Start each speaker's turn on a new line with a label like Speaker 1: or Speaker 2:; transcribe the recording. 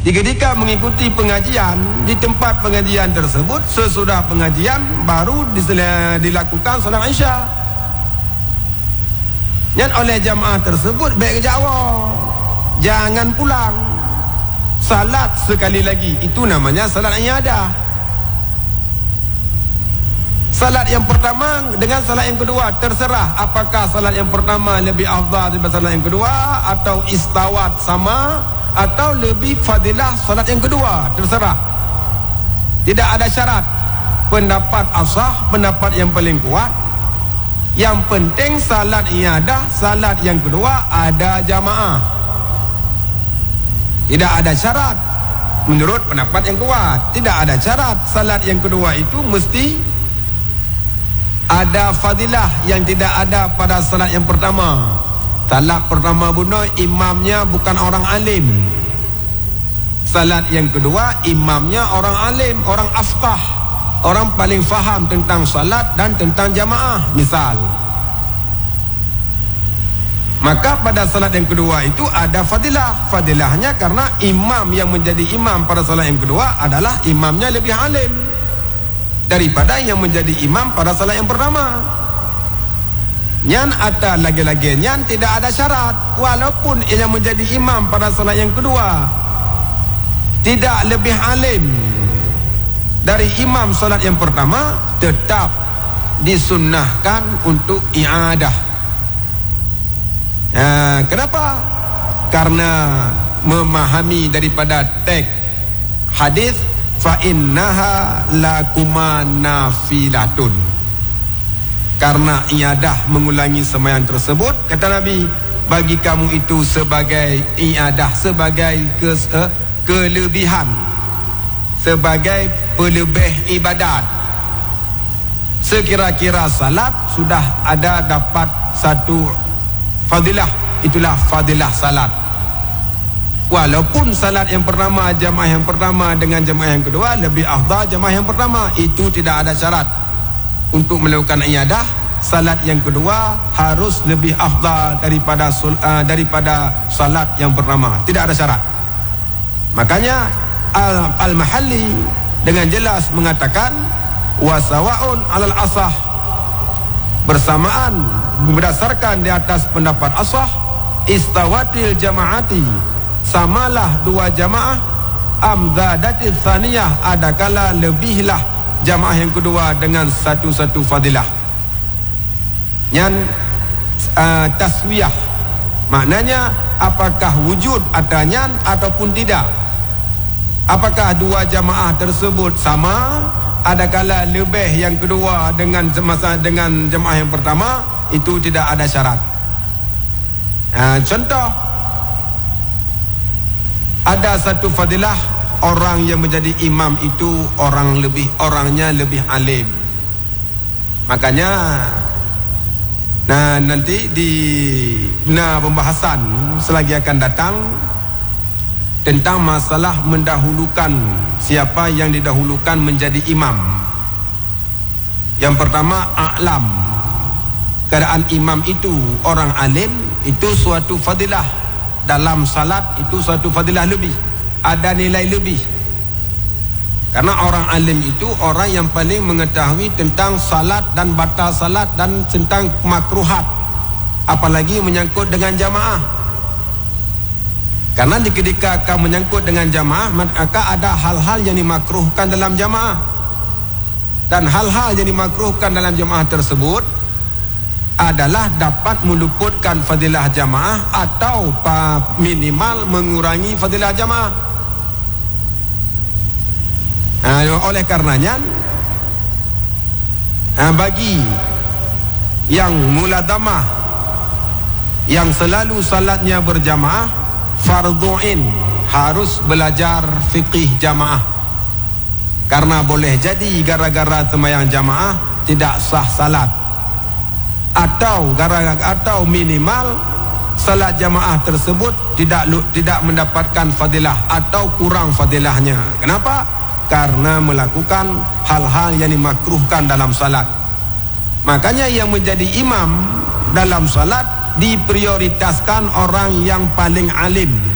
Speaker 1: Ketika mengikuti pengajian di tempat pengajian tersebut, sesudah pengajian baru dilakukan solat Isya. Dan oleh jamaah tersebut baik jawab, jangan pulang, salat sekali lagi. Itu namanya salat iyadah. Salat yang pertama dengan salat yang kedua, terserah apakah salat yang pertama lebih afdal daripada salat yang kedua, atau istawat sama, atau lebih fadilah salat yang kedua, terserah. Tidak ada syarat. Pendapat asah, pendapat yang paling kuat. Yang penting salat iyadah, salat yang kedua ada jamaah. Tidak ada syarat. Menurut pendapat yang kuat, tidak ada syarat. Salat yang kedua itu mesti ada fadilah yang tidak ada pada salat yang pertama. Salat pertama bunuh imamnya bukan orang alim. Salat yang kedua imamnya orang alim, orang afqah, orang paling faham tentang salat dan tentang jamaah misal. Maka pada salat yang kedua itu ada fadilah. Fadilahnya karena imam yang menjadi imam pada salat yang kedua adalah imamnya lebih alim daripada yang menjadi imam pada salat yang pertama. Nyan ada lagi-lagi nyan tidak ada syarat. Walaupun yang menjadi imam pada salat yang kedua tidak lebih alim dari imam salat yang pertama, tetap disunnahkan untuk i'adah. Kenapa? Karena memahami daripada teks hadis fa innaha lakuma nafilatun. Karena iadah mengulangi sembahyang tersebut, kata Nabi, bagi kamu itu sebagai iadah, sebagai kelebihan, sebagai pelebih ibadat. Sekira-kira salat sudah ada dapat satu fadilah, itulah fadilah salat. Walaupun salat yang pertama, jamaah yang pertama dengan jamaah yang kedua lebih afdal jamaah yang pertama, itu tidak ada syarat. Untuk melakukan iyadah, salat yang kedua harus lebih afdal daripada salat yang pertama, tidak ada syarat. Makanya Al-Mahalli dengan jelas mengatakan wasawa'un alal asah, bersamaan berdasarkan di atas pendapat asah, istawatil jamaati, samalah dua jamaah, amzadatil thaniyah, adakala lebihlah jamaah yang kedua dengan satu-satu fadilah. Yang taswiyah maknanya apakah wujud adanya ataupun tidak. Apakah dua jamaah tersebut sama, adakala lebih yang kedua dengan jamaah yang pertama, itu tidak ada syarat. Contoh, ada satu fadilah, orang yang menjadi imam itu orangnya lebih alim. Makanya nanti di pembahasan selagi akan datang tentang masalah mendahulukan, siapa yang didahulukan menjadi imam. Yang pertama, a'lam. Keadaan imam itu orang alim, itu suatu fadilah. Dalam salat itu suatu fadilah lebih, ada nilai lebih. Karena orang alim itu orang yang paling mengetahui tentang salat dan batal salat dan tentang makruhat, apalagi menyangkut dengan jamaah. Karena ketika akan menyangkut dengan jamaah, maka ada hal-hal yang dimakruhkan dalam jamaah. Dan hal-hal yang dimakruhkan dalam jamaah tersebut adalah dapat meluputkan fadilah jamaah atau minimal mengurangi fadilah jamaah. Oleh karenanya, bagi yang muladamah, yang selalu salatnya berjamaah, fardhu'in, harus belajar fiqih jamaah. Karena boleh jadi gara-gara sembahyang jamaah tidak sah salat, atau minimal salat jamaah tersebut tidak mendapatkan fadilah atau kurang fadilahnya. Kenapa? Karena melakukan hal-hal yang dimakruhkan dalam salat. Makanya yang menjadi imam dalam salat diprioritaskan orang yang paling alim.